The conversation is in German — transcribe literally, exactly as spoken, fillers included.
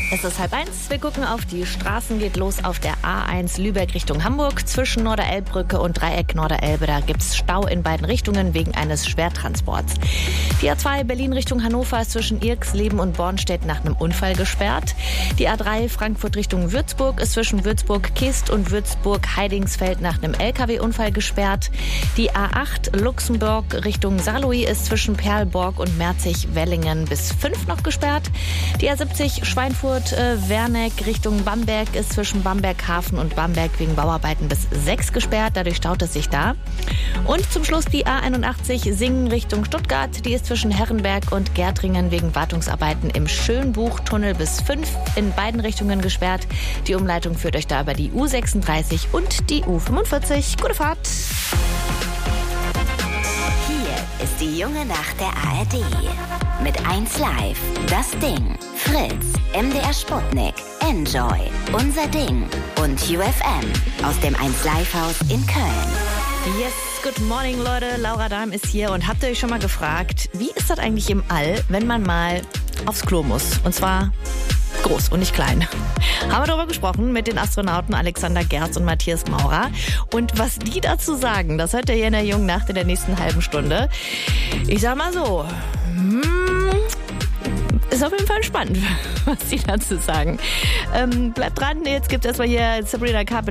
Es ist halb eins. Wir gucken auf die Straßen. Geht los auf der A eins Lübeck Richtung Hamburg. Zwischen Norderelbbrücke und Dreieck Norderelbe. Da gibt's Stau in beiden Richtungen wegen eines Schwertransports. Die A zwei Berlin Richtung Hannover ist zwischen Irxleben und Bornstedt nach einem Unfall gesperrt. Die A drei Frankfurt Richtung Würzburg ist zwischen Würzburg-Kist und Würzburg-Heidingsfeld nach einem L K W-Unfall gesperrt. Die A acht Luxemburg Richtung Saarlouis ist zwischen Perlborg und Merzig-Wellingen bis fünf noch gesperrt. Die A siebzig Schweinfurt Werneck Richtung Bamberg ist zwischen Bamberghafen und Bamberg wegen Bauarbeiten bis sechs gesperrt. Dadurch staut es sich da. Und zum Schluss die A einundachtzig Singen Richtung Stuttgart. Die ist zwischen Herrenberg und Gärtringen wegen Wartungsarbeiten im Schönbuchtunnel bis fünf in beiden Richtungen gesperrt. Die Umleitung führt euch da über die U sechsunddreißig und die U fünfundvierzig. Gute Fahrt! Hier ist die junge Nacht der A R D. Mit eins Live, das Ding, Fritz, M D R Sputnik, Enjoy, Unser Ding und U F M aus dem eins Live Haus in Köln. Yes, good morning, Leute. Laura Dahm ist hier und habt ihr euch schon mal gefragt, wie ist das eigentlich im All, wenn man mal aufs Klo muss? Und zwar groß und nicht klein. Haben wir darüber gesprochen mit den Astronauten Alexander Gerz und Matthias Maurer. Und was die dazu sagen, das hört ihr hier in der jungen Nacht in der nächsten halben Stunde. Ich sag mal so, hmm, ist auf jeden Fall spannend, was die dazu sagen. Ähm, bleibt dran, jetzt gibt's erstmal hier Sabrina Carpenter.